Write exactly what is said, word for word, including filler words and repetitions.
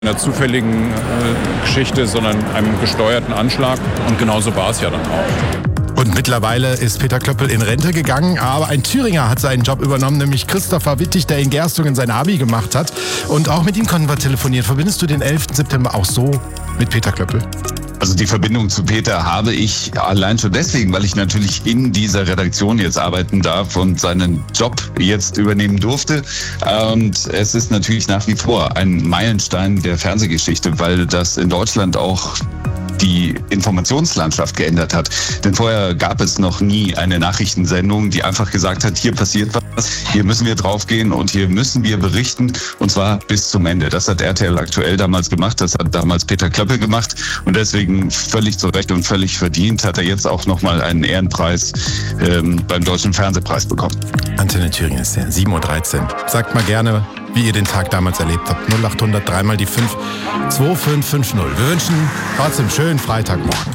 einer zufälligen äh, Geschichte, sondern einem gesteuerten Anschlag. Und genauso war es ja dann auch. Und mittlerweile ist Peter Klöppel in Rente gegangen, aber ein Thüringer hat seinen Job übernommen, nämlich Christopher Wittig, der in Gerstungen sein Abi gemacht hat. Und auch mit ihm konnten wir telefonieren. Verbindest du den elften September auch so mit Peter Klöppel? Also die Verbindung zu Peter habe ich allein schon deswegen, weil ich natürlich in dieser Redaktion jetzt arbeiten darf und seinen Job jetzt übernehmen durfte. Und es ist natürlich nach wie vor ein Meilenstein der Fernsehgeschichte, weil das in Deutschland auch die Informationslandschaft geändert hat. Denn vorher gab es noch nie eine Nachrichtensendung, die einfach gesagt hat, hier passiert was, hier müssen wir draufgehen und hier müssen wir berichten, und zwar bis zum Ende. Das hat R T L aktuell damals gemacht, das hat damals Peter Klöppel gemacht und deswegen völlig zu Recht und völlig verdient hat er jetzt auch nochmal einen Ehrenpreis ähm, beim Deutschen Fernsehpreis bekommen. Antenne Thüringen ist ja sieben Uhr dreizehn. Sagt mal gerne, wie ihr den Tag damals erlebt habt. null acht hundert drei mal die fünf zwei fünf fünf null. Wir wünschen trotzdem schönen Freitagmorgen.